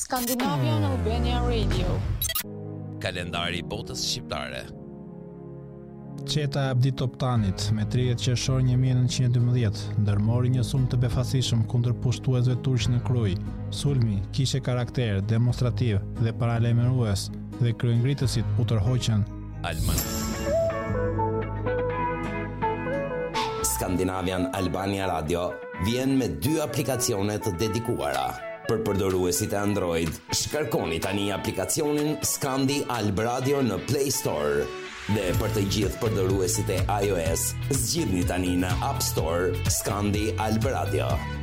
Scandinavian Albania Radio. Kalendari i botës shqiptare. Qeta e Abdi Toptanit me 30 qershor 1912 ndërmori një sulm të befasishëm kundër pushtuesve turq në Krujë. Sulmi kishte karakter demonstrativ dhe paralajmërues dhe kryengritësit u tërhoqën. Scandinavian Albania Radio vjen me 2 aplikacione të dedikuara. Për përdoruesit e Android, shkarkoni tani aplikacionin Scandi Alb Radio në Play Store. Dhe për të gjithë përdoruesit e iOS, zgjidhni tani në App Store Scandi Alb Radio.